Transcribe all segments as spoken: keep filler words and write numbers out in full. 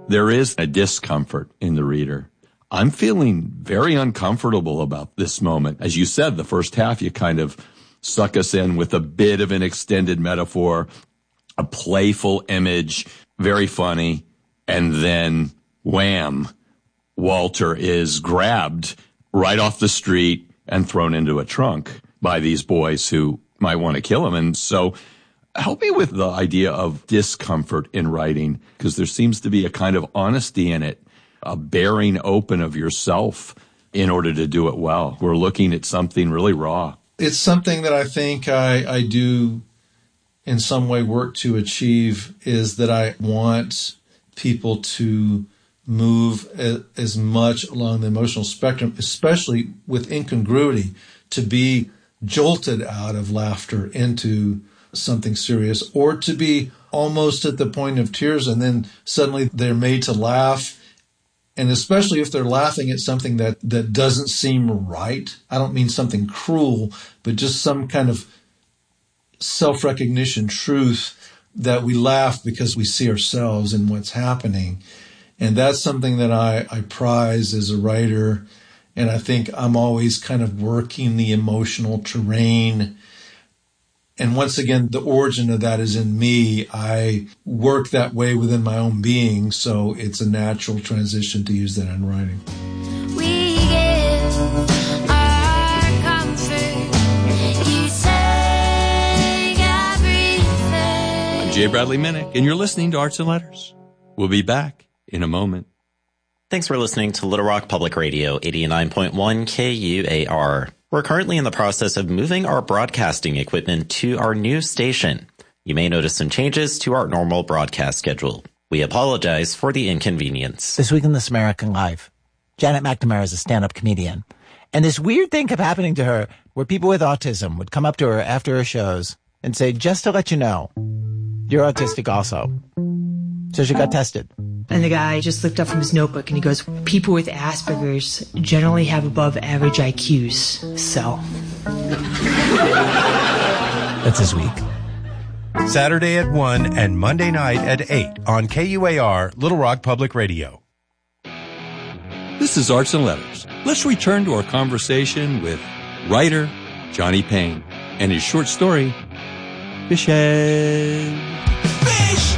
There is a discomfort in the reader. I'm feeling very uncomfortable about this moment. As you said, the first half, you kind of suck us in with a bit of an extended metaphor, a playful image, very funny, and then wham, Walter is grabbed right off the street and thrown into a trunk by these boys who might want to kill him. And so help me with the idea of discomfort in writing, because there seems to be a kind of honesty in it, a bearing open of yourself in order to do it well. We're looking at something really raw. It's something that I think I, I do in some way work to achieve, is that I want people to move a, as much along the emotional spectrum, especially with incongruity, to be jolted out of laughter into something serious, or to be almost at the point of tears and then suddenly they're made to laugh. And especially if they're laughing at something that, that doesn't seem right. I don't mean something cruel, but just some kind of self-recognition truth that we laugh because we see ourselves in what's happening. And that's something that I, I prize as a writer. And I think I'm always kind of working the emotional terrain. And once again, the origin of that is in me. I work that way within my own being, so it's a natural transition to use that in writing. We give our comfort. You say everything. I'm Jay Bradley Minnick, and you're listening to Arts and Letters. We'll be back in a moment. Thanks for listening to Little Rock Public Radio, eighty-nine point one K U A R. We're currently in the process of moving our broadcasting equipment to our new station. You may notice some changes to our normal broadcast schedule. We apologize for the inconvenience. This week in This American Life, Janet McNamara is a stand-up comedian. And this weird thing kept happening to her where people with autism would come up to her after her shows and say, just to let you know, you're autistic also. So she got tested. And the guy just looked up from his notebook and he goes, people with Asperger's generally have above average I Qs, so. That's this week. Saturday at one and Monday night at eight on K U A R, Little Rock Public Radio. This is Arts and Letters. Let's return to our conversation with writer Johnny Payne and his short story, Fish Head. Fish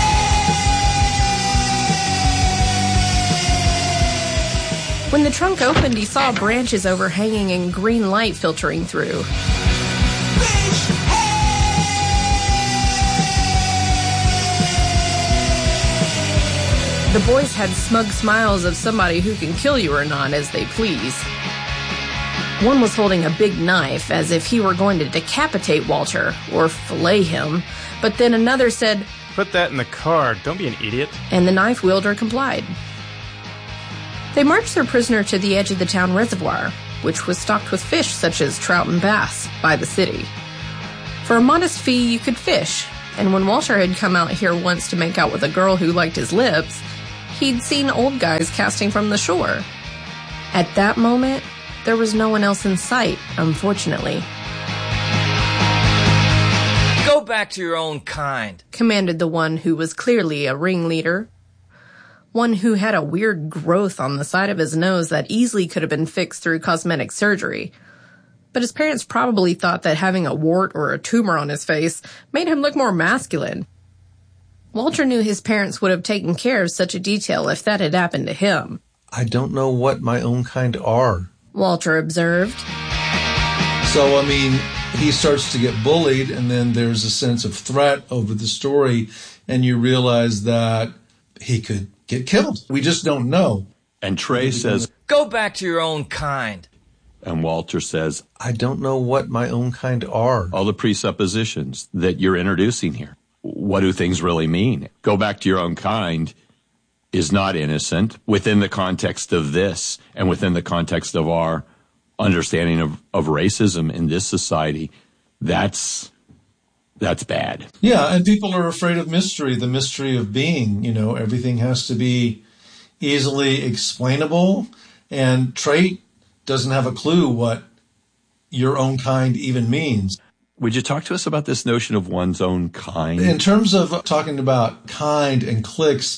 When the trunk opened, he saw branches overhanging and green light filtering through. The boys had smug smiles of somebody who can kill you or not as they please. One was holding a big knife as if he were going to decapitate Walter or fillet him, but then another said, "Put that in the car, don't be an idiot." And the knife wielder complied. They marched their prisoner to the edge of the town reservoir, which was stocked with fish such as trout and bass, by the city. For a modest fee, you could fish, and when Walter had come out here once to make out with a girl who liked his lips, he'd seen old guys casting from the shore. At that moment, there was no one else in sight, unfortunately. Go back to your own kind, commanded the one who was clearly a ringleader. One who had a weird growth on the side of his nose that easily could have been fixed through cosmetic surgery. But his parents probably thought that having a wart or a tumor on his face made him look more masculine. Walter knew his parents would have taken care of such a detail if that had happened to him. I don't know what my own kind are, Walter observed. So, I mean, he starts to get bullied, and then there's a sense of threat over the story, and you realize that he could get killed. We just don't know. And Trey says, go back to your own kind. And Walter says, I don't know what my own kind are. All the presuppositions that you're introducing here. What do things really mean? Go back to your own kind is not innocent within the context of this and within the context of our understanding of, of racism in this society. That's That's bad. Yeah, and people are afraid of mystery, the mystery of being. You know, everything has to be easily explainable, and Trey doesn't have a clue what your own kind even means. Would you talk to us about this notion of one's own kind? In terms of talking about kind and cliques,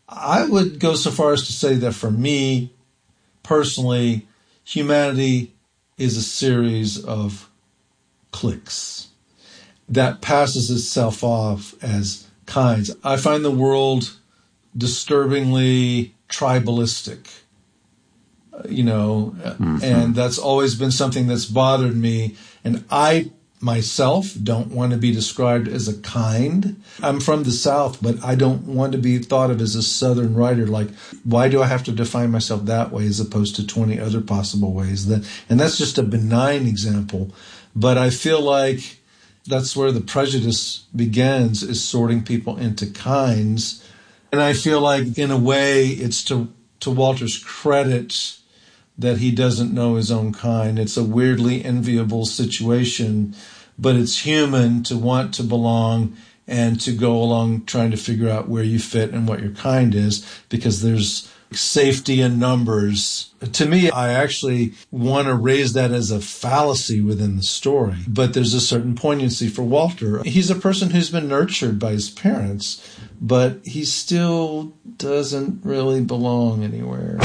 I would go so far as to say that for me, personally, humanity is a series of cliques that passes itself off as kinds. I find the world disturbingly tribalistic, you know, mm-hmm. and that's always been something that's bothered me. And I myself don't want to be described as a kind. I'm from the South, but I don't want to be thought of as a Southern writer. Like, why do I have to define myself that way as opposed to twenty other possible ways? That, and that's just a benign example. But I feel like that's where the prejudice begins, is sorting people into kinds. And I feel like, in a way, it's to, to Walter's credit that he doesn't know his own kind. It's a weirdly enviable situation, but it's human to want to belong and to go along trying to figure out where you fit and what your kind is, because there's safety in numbers. To me, I actually want to raise that as a fallacy within the story, but there's a certain poignancy for Walter. He's a person who's been nurtured by his parents, but he still doesn't really belong anywhere.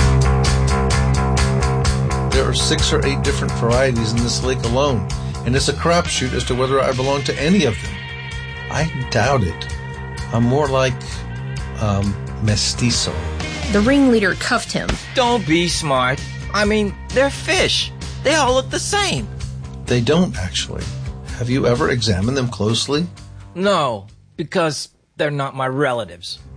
There are six or eight different varieties in this lake alone, and it's a crapshoot as to whether I belong to any of them. I doubt it. I'm more like, um, mestizo. The ringleader cuffed him. Don't be smart. I mean, they're fish. They all look the same. They don't, actually. Have you ever examined them closely? No, because they're not my relatives.